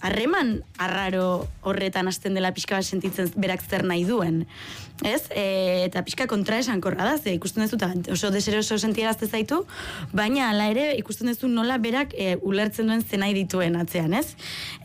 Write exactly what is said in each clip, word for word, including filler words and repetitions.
harreman arraro horretan hasten dela pixka bat sentitzen berak zer nahi duen. Ez? E, eta pixka kontra esankorra da, ze ikusten duzu, oso deseroso sentiarazte zaitu, baina hala ere ikusten duzu nola berak e, ulertzen duen zenai dituen atzean, ez?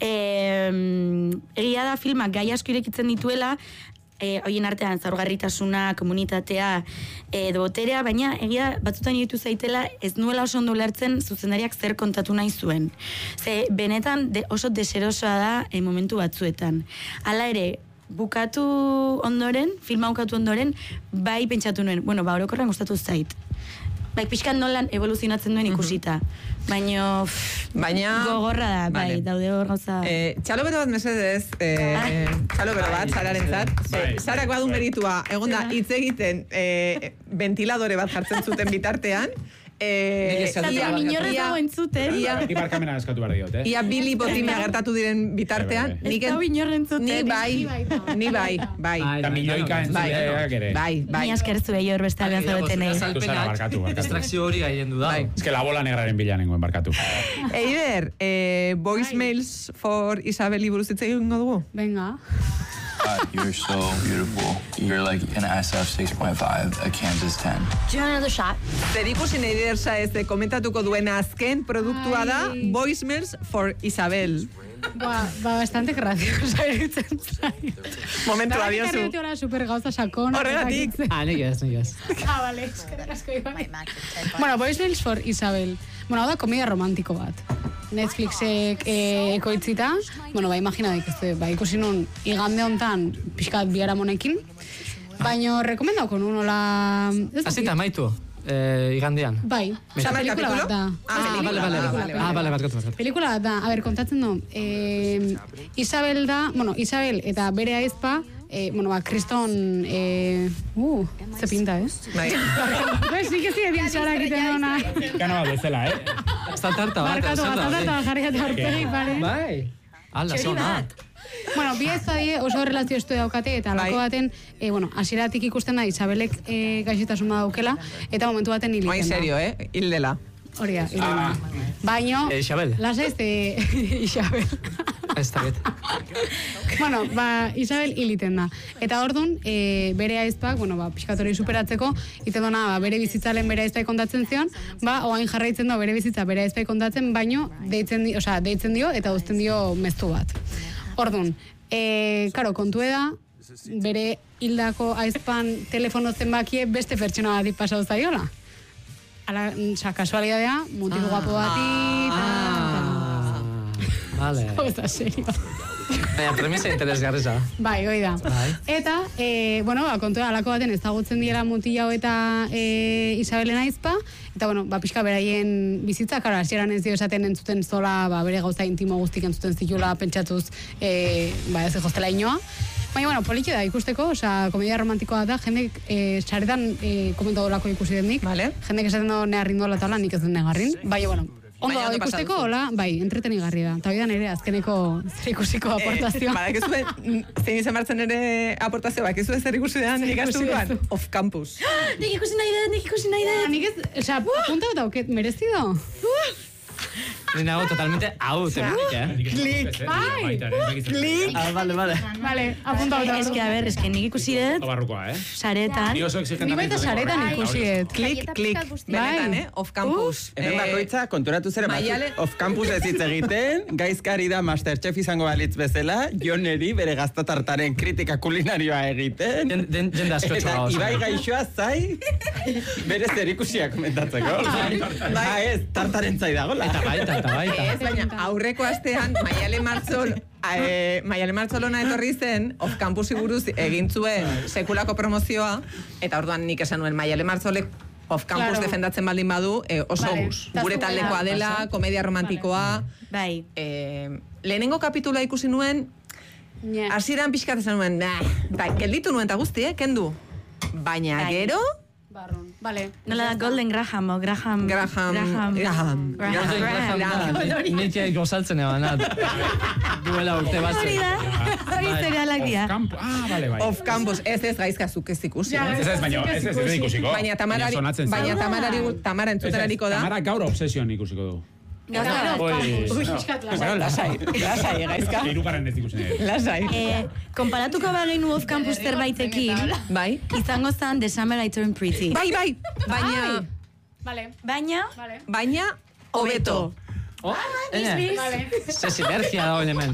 E, egia da filmak gai asko irekitzen dituela, E, hoien artean zaurgarritasuna, komunitatea, edo boterea, baina egia batzutan iritu zaitela ez nuela oso ondo ulertzen zuzendariak zer kontatu nahi zuen. Ze benetan de, oso deserosoa da e, momentu batzuetan. Hala ere, bukatu ondoren, filma bukatu ondoren, bai pentsatu nuen, bueno, ba, orokorren gustatu zait. Bai, pixkan nolan evoluzionatzen duen ikusita. Baina, Baina gogorra da, bai, vale. daude hor gauza. Eh, txalobero bat mesedez, eh, txalobero bat, Sararen zat. Eh, Sarak badun meritua, egon da, hitz egiten eh, ventiladore bat jartzen zuten bitartean. Eh, ia minorrez dago entzuten. Ibarkamena eskatu behar diot, eh? Ia bili botimia gertatu diren bitartean. Ez da minorre entzuten. Ni bai, ni bai, bai. Eta milioika entzuteak ere. Bai, bai. Ni askerzu egin hor beste aldean zabeten egin. Barkatu, barkatu. Distrakzio hori gaien du da. Ez que la bola negraren bila nengoen, barkatu. Eider, eh, voicemails for Isabel buruz hitz egingo dugu? Venga. God, you're so beautiful. You're like an S F six point five, a Kansas ten. Do you want another shot? Zer ikusi nahi dersa ez de komentatuko duen azken produktua da Voicemails for Isabel. Ba, ba bastante graciosa egiten zai. Momentu adiozu. Eta horra super gauza sakona. Horregatik. Ah, nik ez, nik ez. Ah, vale, eskerrik asko Iban. Bueno, Voicemails for Isabel. Bueno, hau da komedia romantiko bat. Netflixek eh, ekoitzita, bueno, ba, imagina daik ez, ba, ikusi nun igande hontan pixkat biharamonekin, baina rekomendauko nun, hola... Azita, maitu, eh, igandean. Bai, oza, pelikula bat da. Ah, bale, bale, ah, bale, bat, bat, bat. Pelikula bat da, a ber, kontatzen du, eh, Isabel da, bueno, Isabel eta bere aizpa, Eh, bueno, ba, kriston... Eh, uh, ze pinta, eh? Bai. Pues, nik ez dira bintzara egiten duna. Gana bat bezala, eh? Azta tarta bat, Barkatu, azta azta tarta jarri eta aurpegi, pare. Bai. Ala, zona. Bueno, bi ez die oso relazio estu daukate, eta lako baten, eh, bueno, hasieratik ikusten da Isabelek eh, gaixotasuna daukela, eta momentu baten hiliten da. Oain serio, eh? Hildela. Hori da, hiliten da. Baino... Eh, Isabel. Lasa ez de... Isabel. Ez da bet. Bueno, ba, Isabel hiliten da. Eta orduan, e, bere aizpak, bueno, ba, pixkatori superatzeko, iten duna, ba, bere bizitzalen bere aizpai kontatzen zion, ba, oain jarraitzen da bere bizitza bere aizpai kontatzen, baino, deitzen, di, osea, deitzen dio eta uzten dio meztu bat. Orduan, e, karo, kontu da, bere hildako aizpan telefono zenbakie beste pertsona bat pasau zaiola. Ala, oza, kasualidadea, mutilu ah, guapo bati... Ah, vale. Oza, serio. Baina, premisa interesgarriza. Bai, hoi da. Bai. Eta, e, bueno, ba, kontua alako baten ezagutzen diela mutila eta e, Isabelen aizpa, eta, bueno, ba, pixka beraien bizitza, karo, hasieran ez dio esaten entzuten zola, ba, bere gauza intimo guztik entzuten zitula, pentsatuz, e, ba, ez jostela inoa. Baina, bueno, politxe da ikusteko, oza, komedia romantikoa da, jendek e, saretan e, komentatu lako ikusi dendik, vale. Jendek esaten du negarrin dola eta hola, nik ez den negarrin. Bai, bueno, ondo da ikusteko, hola, bai, entretenigarri da. Eta oidan ere, azkeneko zer ikusiko aportazioa. Eh, Badak ez zuen, zein izan martzen ere aportazioa, bak ez zuen zer ikusi den, nik astu duan, off campus. Nik ikusi nahi dut, nik ikusi nahi dut. Nik ez, oza, apunta bat auket, merezido. Ni nago totalmente out, emanik, eh? Klik. Bai. Klik. Ah, vale, vale. Vale, apunta bat. Es que, a ver, es que nik ikusi dut, Barrukoa, eh? saretan. Ni oso exigentamente. Ni baita saretan ikusi dut. Klik, klik. Benetan, eh? Off campus. Hemen bakoitza, konturatu zera batzuk off campus ez hitz egiten, gaizkari da Masterchef izango balitz bezala, Joneri bere gaztatartaren kritika kulinarioa egiten. Jende askotxoa Eta oso. Ibai gaixoa zai, bere zer ikusia komentatzeko. Ba ez, tartaren zai dagoela. Eta baita, eta baita. Ez, baina aurreko astean, Maiale Martzol, eh, Maiale Martzolona etorri zen, off campusi buruz egin zuen sekulako promozioa, eta orduan nik esan nuen Maiale Martzolek off campus Claro. defendatzen baldin badu, eh, oso Vale. gus. Gure taldekoa dela, komedia romantikoa. Bai. Eh, lehenengo kapitula ikusi nuen, Yeah. hasieran pixkat esan nuen, nah, bai, gelditu nuen eta guzti, eh, kendu. Baina Bai. gero... Barron. Vale. Nola da Golden Graham, o Graham... Graham... Graham... Graham. Graham. Nitia gozaltzen eban, duela urte bat. Hori da, hori serialak dira. Campo. Ah, vale, bai. Off campus, ez ez gaizkazuk ez ikusi. Ja, eh? Ez ez, baina ez ez ez ikusiko. Baina tamarari, sonatzen zen. baina tamarari, tamara Ez ez, entzuterariko da. Tamara gaur obsesion ikusiko du. Gaza. Ui, Ui, no. pixkat lasai. Bueno, lasai, lasai, gaizka. Hirugarren ez ikusten ere. Lasai. Eh, konparatuko bagenu off campus zerbaitekin, Bai. izango zen The Summer I Turned Pretty. Bai, bai, baina, Vale. Baina, Vale. baina, hobeto. Oh, ene. Ze sinergia dago hemen.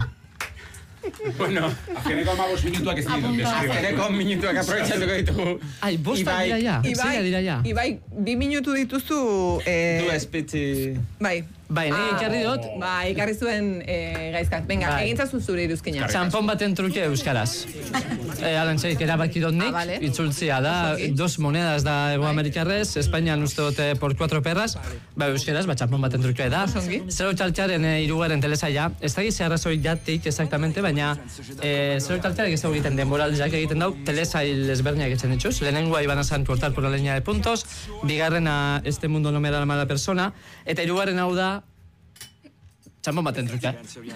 Bueno, Azkeneko amabos minutuak ez ditut deskriba. azkeneko minutuak aprobetxatuko ditugu. Ai, bostak Ibai, dira ja. Ibai, Zeia dira ja. Ibai, bi minutu dituzu... Eh, Du espitzi... Bai. Bai, ni ikarri dut. Bai, ikarri zuen eh, gaizkak. Venga, Bai. egintzazu zure iruzkina. Txampon baten truke euskaraz. E, Alantzaik erabaki dut nik, Ah, vale. itzultzia da, Osoki. dos monedas da Ego Amerikarrez, Espainian uste dute por cuatro perras, ba euskaraz, ba txampon baten truke da. Osongi. Zero txaltxaren e, irugaren telesaia, ez da gize arrazoi jatik exactamente, baina e, zero txaltxarek ez dago egiten denboraldiak egiten dau, telesail ezberdinak etzen dituz. Lehenengoa iban a santuartar por la línea de puntos, bigarrena este mundo no me da la mala persona, eta hirugarren hau da txampon baten truke.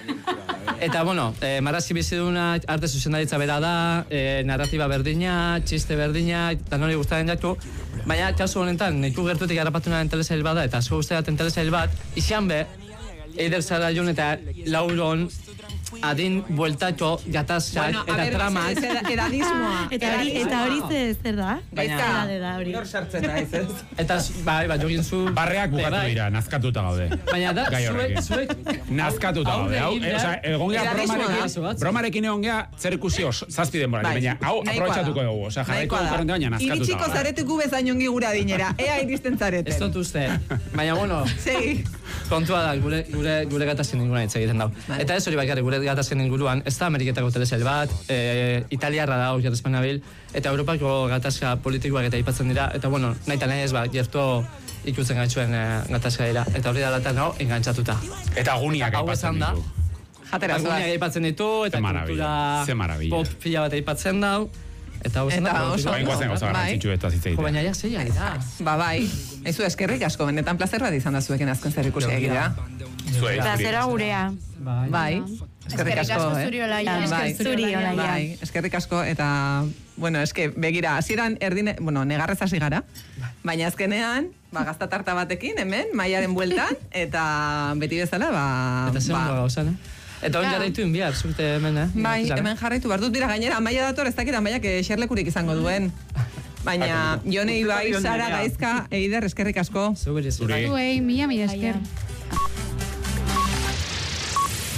Eta, bueno, eh, marrazi biziduna, arte zuzendaritza bera da, eh, narratiba berdina, txiste berdina, eta nori gustaren jatu. Baina, kasu honetan, neku gertutik harrapatu nahen telesail bat da, eta asko guztiaten telesail bat, izan be, Eider Zaraion eta Lauron adin bueltatxo, gatazkak Bueno, a eta ver, tramak. ez eda- edadismoa. eta hori, eta hori ze zer da? Gaizka. Edade da hori. Nor sartzen naiz, ez? Eta, bai, bai, jogin zu... Barreak bukatu Bai. dira, nazkatuta gaude. Baina da, Gai zuek, horrekin. zuek... Nazkatuta Aurre gaude. Hau, egin eh, behar. osea, egon gea Errealismoa bromarekin, da. bromarekin egon gea zer ikusi os, zazpi denbora. Bai. Baina, hau, Nahikoa aprobetxatuko da. dugu. Osea, jarraiko Nahikoa da. dugu baina nazkatuta Iritsiko gaude. zarete gu bezain ongi gura dinera. Ea iristen zareten. Ez dut uste. Baina, bueno, Segi. kontua da, gure, gure, gure gatazken ingurua hitz egiten dau. Eta ez hori bakarrik, gure gatazken inguruan, ez da Ameriketako telesail bat, e, italiarra da, hori Espainabil, eta Europako gatazka politikoak eta aipatzen dira, eta bueno, nahi eta nahi ez ba, gertu ikusten gaitzuen e, gatazka dira, eta hori da latan hau, engantzatuta. Eta guniak Hau aipatzen esan da. ditu. Jatera Arguniak zoaz. aipatzen ditu, eta Ze maravilla, kultura ze maravilla. pop pila bat aipatzen dau, eta hau esan Eta da. oso Baina guazen gauza Bai. garrantzitsu eta Jo, zitzeite. baina ja zeia, da. Ba, bai. Eizu, eskerrik asko, benetan plazer bat izan da zuekin azken zer ikusi egitea. Zuei. Eta zera gurea. Bai. Eskerrik asko, eh? zuri olaia. Bai. Esker zuri olaia. Bai, eskerrik asko, eta, bueno, eske, begira, hasieran erdine, bueno, negarrez hasi gara, baina azkenean, ba, gaztatarta batekin, hemen, maiaren bueltan, eta beti bezala, ba... Eta zer ba, ondo gauzan, eh? Eta hon Ja. jarraitu inbiar, zurte hemen, eh? Bai, Izan, eh? hemen jarraitu behar dut dira gainera, amaia dator, ez dakit amaiak eserlekurik izango duen. Baina, Jone Ibai, Sara, Gaizka, Eider, eskerrik asko. Zeu berez. Zuri. Zuei, mila, mila esker.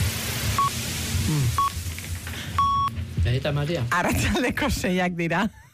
Eta Maria. Arratsaldeko seiak dira.